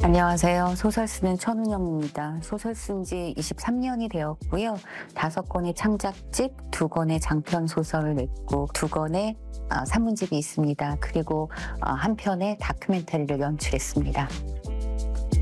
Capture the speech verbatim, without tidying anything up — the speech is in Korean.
안녕하세요. 소설 쓰는 천운영입니다. 소설 쓴 지 이십삼 년이 되었고요. 다섯 권의 창작집, 두 권의 장편 소설을 냈고, 두 권의 어, 산문집이 있습니다. 그리고 어, 한 편의 다큐멘터리를 연출했습니다.